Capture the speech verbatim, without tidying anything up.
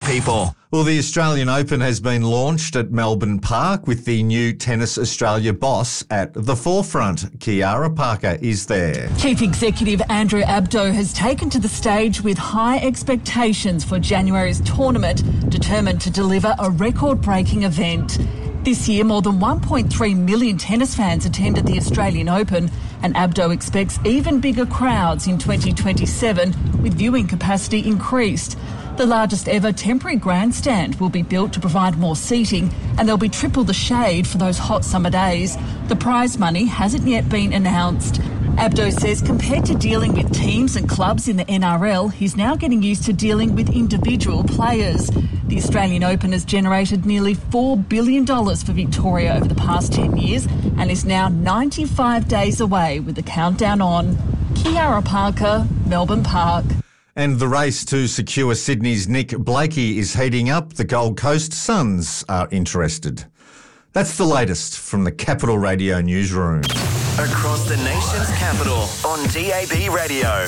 people. Well, the Australian Open has been launched at Melbourne Park with the new Tennis Australia boss at the forefront. Kiara Parker is there. Chief Executive Andrew Abdo has taken to the stage with high expectations for January's tournament, determined to deliver a record-breaking event. This year, more than one point three million tennis fans attended the Australian Open, and Abdo expects even bigger crowds in twenty twenty-seven, with viewing capacity increased. The largest ever temporary grandstand will be built to provide more seating, and there'll be triple the shade for those hot summer days. The prize money hasn't yet been announced. Abdo says compared to dealing with teams and clubs in the N R L, he's now getting used to dealing with individual players. The Australian Open has generated nearly four billion dollars for Victoria over the past ten years and is now ninety-five days away with the countdown on. Kiara Parker, Melbourne Park. And the race to secure Sydney's Nick Blakey is heating up. The Gold Coast Suns are interested. That's the latest from the Capital Radio newsroom. Across the nation's capital on D A B Radio.